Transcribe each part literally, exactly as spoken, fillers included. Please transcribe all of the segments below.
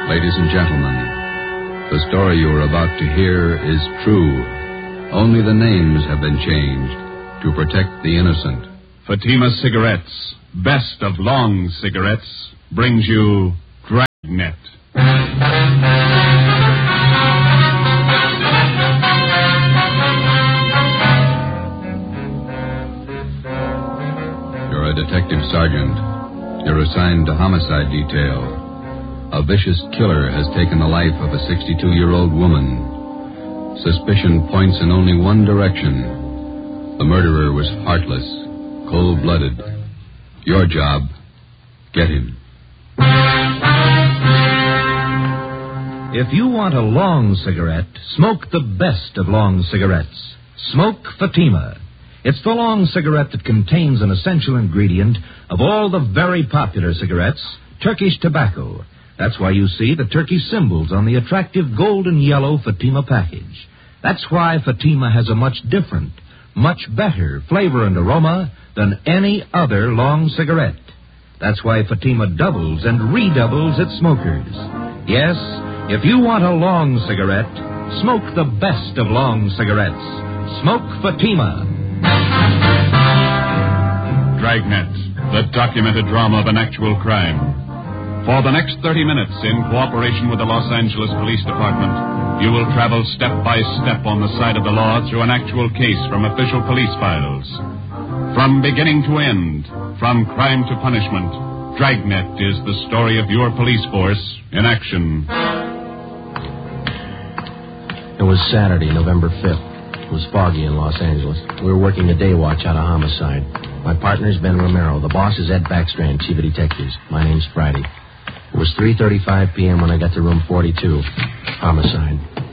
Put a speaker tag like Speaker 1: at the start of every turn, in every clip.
Speaker 1: Ladies and gentlemen, the story you are about to hear is true. Only the names have been changed to protect the innocent.
Speaker 2: Fatima Cigarettes, best of long cigarettes, brings you Dragnet.
Speaker 1: You're a detective sergeant. You're assigned to homicide detail. A vicious killer has taken the life of a sixty-two-year-old woman. Suspicion points in only one direction. The murderer was heartless, cold-blooded. Your job, get him.
Speaker 3: If you want a long cigarette, smoke the best of long cigarettes. Smoke Fatima. It's the long cigarette that contains an essential ingredient of all the very popular cigarettes, Turkish tobacco. That's why you see the Turkish symbols on the attractive golden yellow Fatima package. That's why Fatima has a much different, much better flavor and aroma than any other long cigarette. That's why Fatima doubles and redoubles its smokers. Yes, if you want a long cigarette, smoke the best of long cigarettes. Smoke Fatima.
Speaker 2: Dragnet, the documented drama of an actual crime. For the next thirty minutes, in cooperation with the Los Angeles Police Department, you will travel step by step on the side of the law through an actual case from official police files. From beginning to end, from crime to punishment, Dragnet is the story of your police force in action.
Speaker 4: It was Saturday, November fifth. It was foggy in Los Angeles. We were working a day watch out of homicide. My partner's Ben Romero. The boss is Ed Backstrand, chief of detectives. My name's Friday. It was three thirty-five p.m. when I got to room forty-two. Homicide.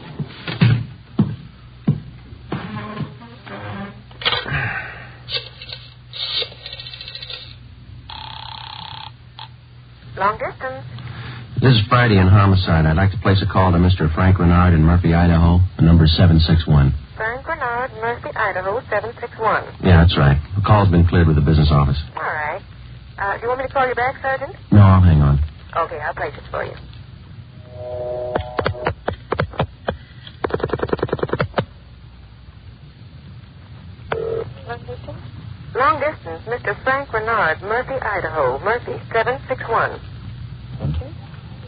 Speaker 5: Long distance.
Speaker 4: This is Friday in Homicide. I'd like to place a call to Mister Frank Renard in Murphy, Idaho. The number's seven six one.
Speaker 5: Frank Renard, Murphy, Idaho, seven six one.
Speaker 4: Yeah, that's right. The call's been cleared with the business office.
Speaker 5: All right. Uh, do you want me to call you back, Sergeant?
Speaker 4: No, I'll hang on.
Speaker 5: Okay, I'll place it for you. Long distance? Long distance, Mister Frank Renard, Murphy, Idaho. Murphy, seven six one. Thank you.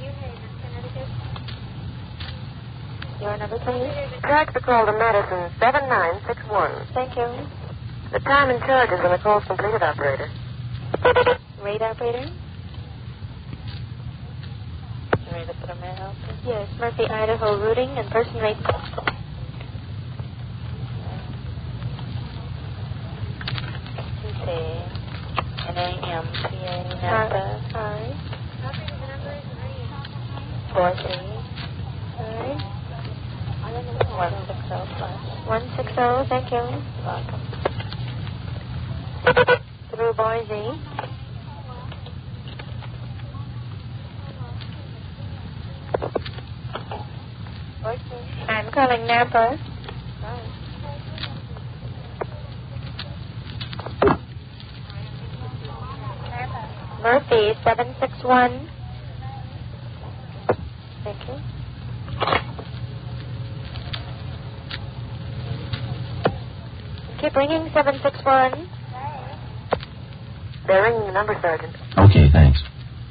Speaker 5: Your number, please. Track the call to Madison, seven nine six one. Thank you. The time and charges when the call's completed, operator. Rate, operator? Ready to put on my help? Yes, Murphy, Idaho, routing and person rate. N A M P A number. Sorry. Four three. Sorry. One six zero plus. One six zero. Thank you. Welcome. Through Boise. I'm calling Napa. Murphy, seven six one. Thank you. Keep ringing, seven six one. They're ringing the number, Sergeant.
Speaker 4: Okay, thanks.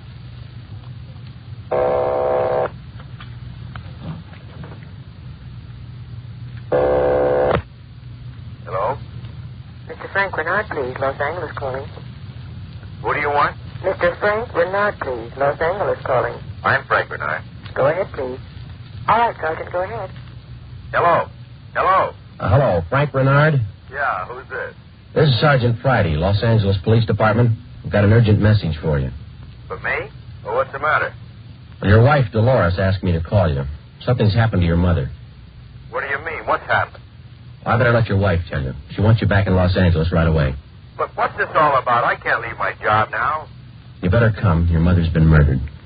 Speaker 6: Hello?
Speaker 5: Mister Frank Renard, please. Los Angeles calling.
Speaker 6: Who do you want?
Speaker 5: Mister Frank Renard, please. Los Angeles calling.
Speaker 6: I'm Frank Renard.
Speaker 5: Go ahead, please. All right, Sergeant, go ahead.
Speaker 6: Hello? Hello?
Speaker 4: Uh, hello, Frank Renard?
Speaker 6: Yeah, who's this?
Speaker 4: This is Sergeant Friday, Los Angeles Police Department. I've got an urgent message for you.
Speaker 6: For me? Well, what's the matter?
Speaker 4: Your wife, Dolores, asked me to call you. Something's happened to your mother.
Speaker 6: What do you mean? What's happened?
Speaker 4: I better let your wife tell you. She wants you back in Los Angeles right away.
Speaker 6: But what's this all about? I can't leave my job now.
Speaker 4: You better come. Your mother's been murdered.